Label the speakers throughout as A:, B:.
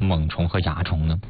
A: 猛虫和蚜虫呢？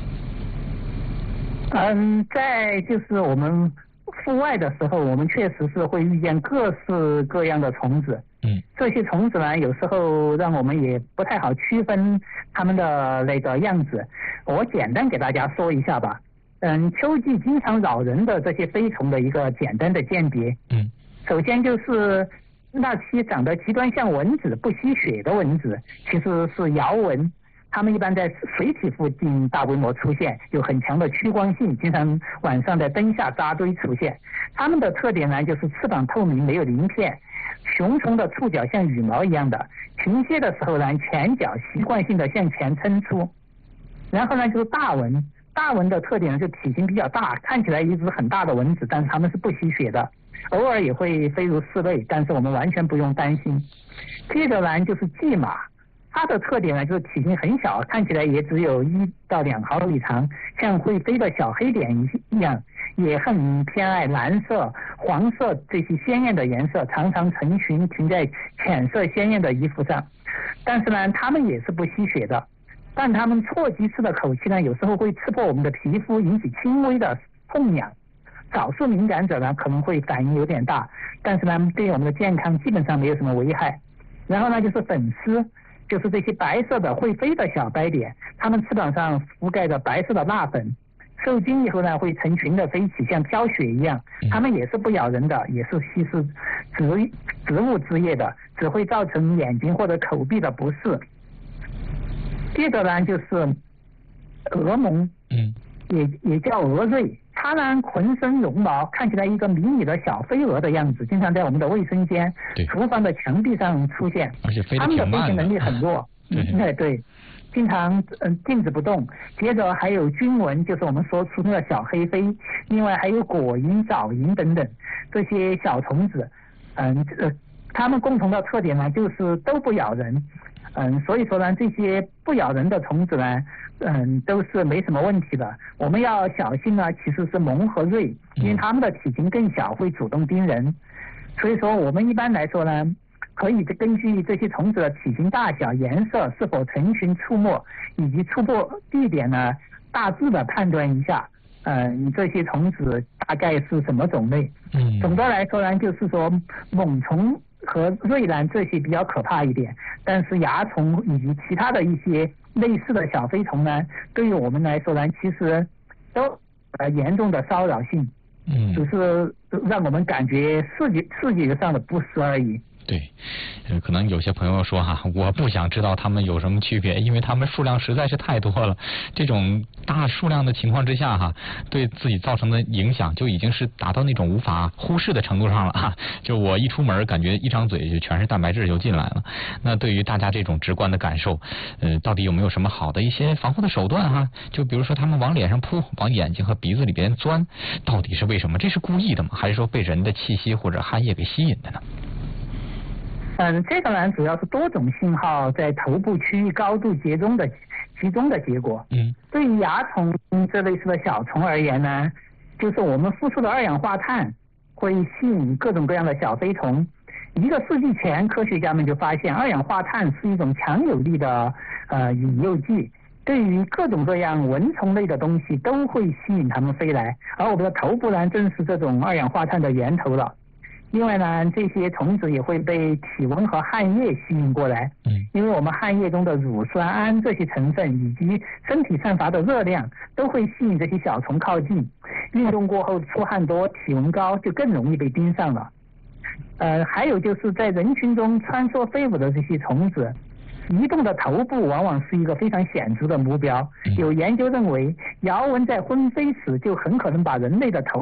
B: 在就是我们户外的时候，我们确实是会遇见各式各样的虫子。这些虫子呢，有时候让我们也不太好区分它们的那个样子。我简单给大家说一下吧。秋季经常扰人的这些飞虫的一个简单的鉴别。首先就是那些长得极端像蚊子不吸血的蚊子，其实是摇蚊。它们一般在水体附近大规模出现，有很强的趋光性，经常晚上在灯下扎堆出现。它们的特点呢，就是翅膀透明，没有鳞片，雄虫的触角像羽毛一样的，停歇的时候呢，前脚习惯性的向前撑出。然后呢，就是大蚊。大蚊的特点呢，就体型比较大，看起来一只很大的蚊子，但是它们是不吸血的，偶尔也会飞入室内，但是我们完全不用担心。接着呢，就是蓟马。它的特点呢，就是体型很小，看起来也只有1到2毫米长，像会飞的小黑点一样，也很偏爱蓝色、黄色这些鲜艳的颜色，常常成群停在浅色鲜艳的衣服上。但是呢，它们也是不吸血的，但它们啜吸式的口气呢，有时候会刺破我们的皮肤，引起轻微的痛痒。少数敏感者呢，可能会反应有点大，但是呢，对我们的健康基本上没有什么危害。然后呢，就是粉丝。就是这些白色的会飞的小白点，它们翅膀上覆盖着白色的蜡粉，受惊以后呢，会成群的飞起，像飘雪一样。它们也是不咬人的，也是吸食植物汁液的，只会造成眼睛或者口鼻的不适。接着呢，就是蛾虻，也叫蛾蚋。它呢浑身绒毛，看起来一个迷你的小飞蛾的样子，经常在我们的卫生间、厨房的墙壁上出现。
A: 而且飞得
B: 它们的
A: 挺慢的。
B: 飞行能力很弱。对，经常静止不动。接着还有军蚊，就是我们说出的小黑飞，另外还有果蝇、藻蝇等等这些小虫子。它们共同的特点呢，就是都不咬人。所以说呢，这些不咬人的虫子呢，都是没什么问题的。我们要小心呢，其实是虻和蚋，因为它们的体型更小，会主动叮人。所以说，我们一般来说呢，可以根据这些虫子的体型大小、颜色、是否成群出没，以及出没地点呢，大致的判断一下，这些虫子大概是什么种类。总的来说呢，就是说猛虫和蚋呢，这些比较可怕一点，但是蚜虫以及其他的一些类似的小飞虫呢，对于我们来说呢，其实都严重的骚扰性，只是让我们感觉视觉上的不适而已。
A: 对，可能有些朋友说哈，我不想知道它们有什么区别，因为它们数量实在是太多了。这种大数量的情况之下哈，对自己造成的影响就已经是达到那种无法忽视的程度上了哈。就我一出门，感觉一张嘴就全是蛋白质就进来了。那对于大家这种直观的感受，到底有没有什么好的一些防护的手段哈？就比如说他们往脸上扑，往眼睛和鼻子里边钻，到底是为什么？这是故意的吗？还是说被人的气息或者汗液给吸引的呢？
B: 这个呢，主要是多种信号在头部区域高度集中的结果。对于蚜虫这类似的小虫而言呢，就是我们呼出的二氧化碳会吸引各种各样的小飞虫。1个世纪前，科学家们就发现二氧化碳是一种强有力的引诱剂，对于各种各样蚊虫类的东西都会吸引它们飞来，而我们的头部呢，正是这种二氧化碳的源头了。另外呢，这些虫子也会被体温和汗液吸引过来，因为我们汗液中的乳酸胺这些成分以及身体散发的热量都会吸引这些小虫靠近。运动过后出汗多、体温高，就更容易被盯上了。还有就是在人群中穿梭飞舞的这些虫子，移动的头部往往是一个非常显著的目标。有研究认为，摇蚊在昏飞时就很可能把人类的头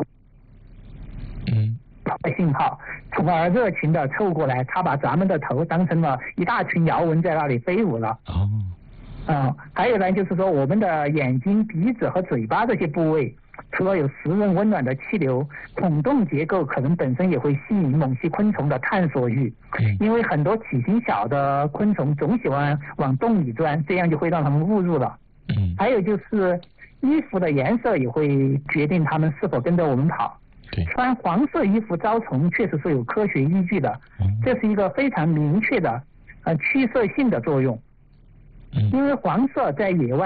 B: 信号，从而热情的凑过来，他把咱们的头当成了一大群摇蚊在那里飞舞了。还有呢，就是说我们的眼睛、鼻子和嘴巴这些部位，除了有湿润温暖的气流，孔洞结构可能本身也会吸引某些昆虫的探索欲，因为很多体型小的昆虫总喜欢往洞里钻，这样就会让它们误入了。还有就是衣服的颜色也会决定它们是否跟着我们跑。穿黄色衣服招虫确实是有科学依据的，这是一个非常明确的驱色性的作用。因为黄色在野外